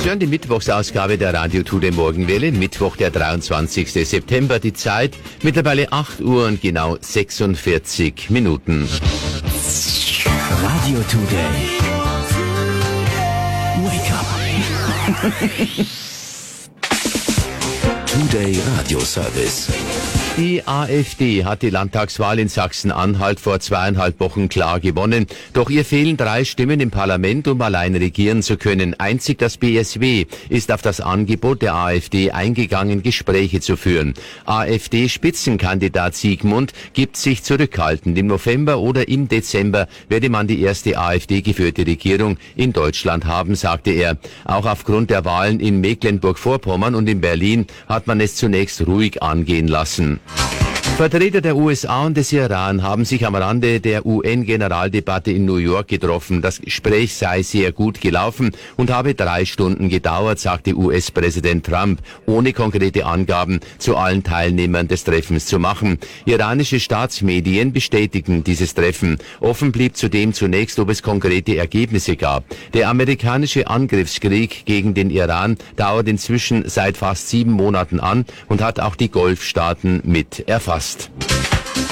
hören die Mittwochsausgabe der Radio Today Morgenwelle, Mittwoch, der 23. September, die Zeit mittlerweile 8 Uhr und genau 46 Minuten. Radio Today. Wake up. Today Radio Service. Die AfD hat die Landtagswahl in Sachsen-Anhalt vor 2,5 Wochen klar gewonnen. Doch ihr fehlen 3 Stimmen im Parlament, um allein regieren zu können. Einzig das BSW ist auf das Angebot der AfD eingegangen, Gespräche zu führen. AfD-Spitzenkandidat Siegmund gibt sich zurückhaltend. Im November oder im Dezember werde man die erste AfD-geführte Regierung in Deutschland haben, sagte er. Auch aufgrund der Wahlen in Mecklenburg-Vorpommern und in Berlin hat man es zunächst ruhig angehen lassen. Vertreter der USA und des Iran haben sich am Rande der UN-Generaldebatte in New York getroffen. Das Gespräch sei sehr gut gelaufen und habe 3 Stunden gedauert, sagte US-Präsident Trump, ohne konkrete Angaben zu allen Teilnehmern des Treffens zu machen. Iranische Staatsmedien bestätigten dieses Treffen. Offen blieb zudem zunächst, ob es konkrete Ergebnisse gab. Der amerikanische Angriffskrieg gegen den Iran dauert inzwischen seit fast 7 Monaten an und hat auch die Golfstaaten mit erfasst.